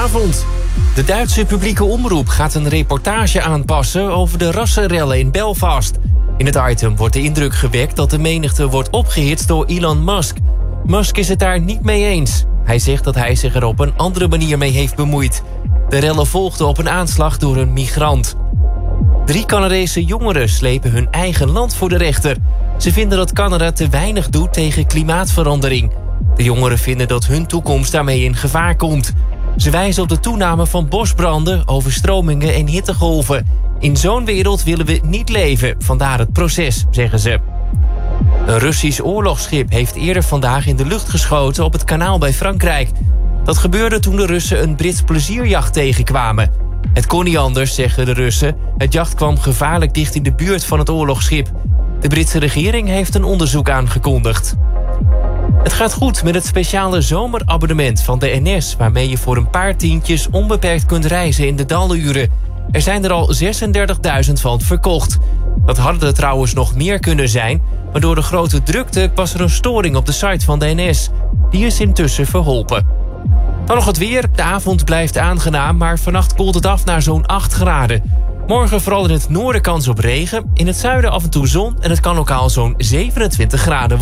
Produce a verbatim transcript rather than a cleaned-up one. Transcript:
Goedenavond. De Duitse publieke omroep gaat een reportage aanpassen over de rassenrellen in Belfast. In het item wordt de indruk gewekt dat de menigte wordt opgehitst door Elon Musk. Musk is het daar niet mee eens. Hij zegt dat hij zich er op een andere manier mee heeft bemoeid. De rellen volgden op een aanslag door een migrant. Drie Canadese jongeren slepen hun eigen land voor de rechter. Ze vinden dat Canada te weinig doet tegen klimaatverandering. De jongeren vinden dat hun toekomst daarmee in gevaar komt. Ze wijzen op de toename van bosbranden, overstromingen en hittegolven. In zo'n wereld willen we niet leven, vandaar het proces, zeggen ze. Een Russisch oorlogsschip heeft eerder vandaag in de lucht geschoten op het kanaal bij Frankrijk. Dat gebeurde toen de Russen een Brits plezierjacht tegenkwamen. Het kon niet anders, zeggen de Russen. Het jacht kwam gevaarlijk dicht in de buurt van het oorlogsschip. De Britse regering heeft een onderzoek aangekondigd. Het gaat goed met het speciale zomerabonnement van de N S... waarmee je voor een paar tientjes onbeperkt kunt reizen in de daluren. Er zijn er al zesendertigduizend van verkocht. Dat hadden er trouwens nog meer kunnen zijn... maar door de grote drukte was er een storing op de site van de N S. Die is intussen verholpen. Dan nog het weer. De avond blijft aangenaam, maar vannacht koelt het af naar zo'n acht graden. Morgen vooral in het noorden kans op regen. In het zuiden af en toe zon en het kan lokaal zo'n zevenentwintig graden